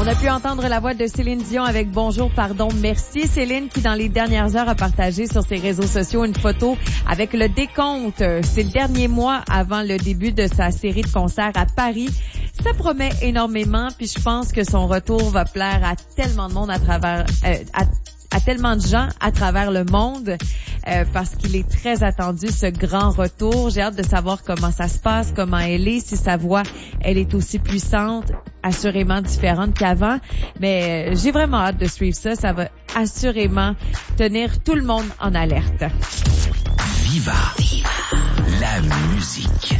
a pu entendre la voix de Céline Dion avec Bonjour, pardon, merci. Céline qui, dans les dernières heures, a partagé sur ses réseaux sociaux une photo avec le décompte. C'est le dernier mois avant le début de sa série de concerts à Paris. Ça promet énormément, puis je pense que son retour va plaire à tellement de monde à travers... à tellement de gens à travers le monde parce qu'il est très attendu, ce grand retour. J'ai hâte de savoir comment ça se passe, comment elle est, si sa voix, elle est aussi puissante, assurément différente qu'avant. Mais j'ai vraiment hâte de suivre ça. Ça va assurément tenir tout le monde en alerte. Viva. La musique.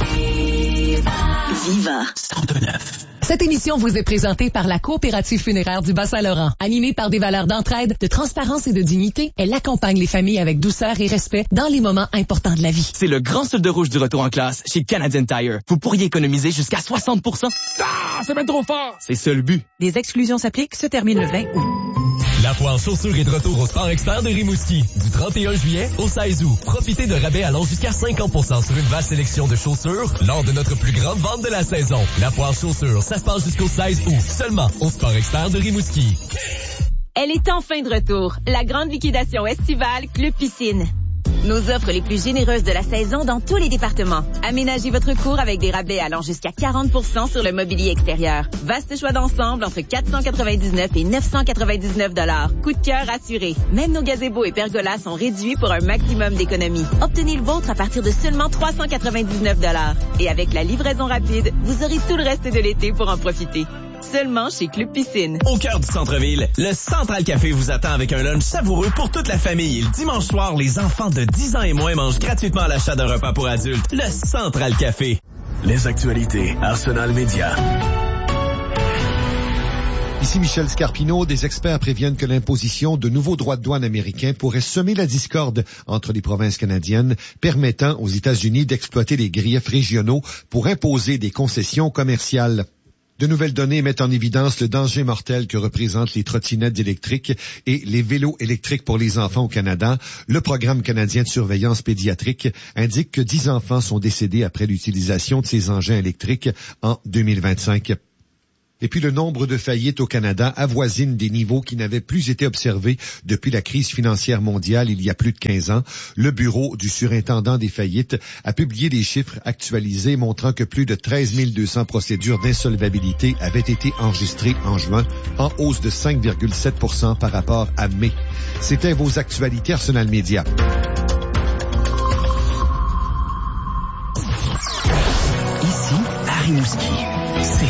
Viva 102.9. Cette émission vous est présentée par la Coopérative funéraire du Bas-Saint-Laurent. Animée par des valeurs d'entraide, de transparence et de dignité, elle accompagne les familles avec douceur et respect dans les moments importants de la vie. C'est le grand solde rouge du retour en classe chez Canadian Tire. Vous pourriez économiser jusqu'à 60%. Ah, c'est bien trop fort! C'est ça le but. Les exclusions s'appliquent, se termine le 20 août. La foire chaussure est de retour au Sport Expert de Rimouski. Du 31 juillet au 16 août. Profitez de rabais allant jusqu'à 50% sur une vaste sélection de chaussures lors de notre plus grande vente de la saison. La foire chaussure, ça se passe jusqu'au 16 août. Seulement au Sport Expert de Rimouski. Elle est enfin de retour. La grande liquidation estivale Club Piscine. Nos offres les plus généreuses de la saison dans tous les départements. Aménagez votre cour avec des rabais allant jusqu'à 40% sur le mobilier extérieur. Vaste choix d'ensemble entre 499 et 999 $. Coup de cœur assuré. Même nos gazebos et pergolas sont réduits pour un maximum d'économie. Obtenez le vôtre à partir de seulement 399 $. Et avec la livraison rapide, vous aurez tout le reste de l'été pour en profiter. Seulement chez Club Piscine. Au cœur du centre-ville, le Central Café vous attend avec un lunch savoureux pour toute la famille. Le dimanche soir, les enfants de 10 ans et moins mangent gratuitement à l'achat d'un repas pour adultes. Le Central Café. Les actualités Arsenal Média. Ici Michel Scarpino. Des experts préviennent que l'imposition de nouveaux droits de douane américains pourrait semer la discorde entre les provinces canadiennes, permettant aux États-Unis d'exploiter les griefs régionaux pour imposer des concessions commerciales. De nouvelles données mettent en évidence le danger mortel que représentent les trottinettes électriques et les vélos électriques pour les enfants au Canada. Le programme canadien de surveillance pédiatrique indique que 10 enfants sont décédés après l'utilisation de ces engins électriques en 2025. Et puis le nombre de faillites au Canada avoisine des niveaux qui n'avaient plus été observés depuis la crise financière mondiale il y a plus de 15 ans. Le bureau du surintendant des faillites a publié des chiffres actualisés montrant que plus de 13 200 procédures d'insolvabilité avaient été enregistrées en juin, en hausse de 5,7% par rapport à mai. C'était vos actualités Arsenal Média. Ici, à Rimouski.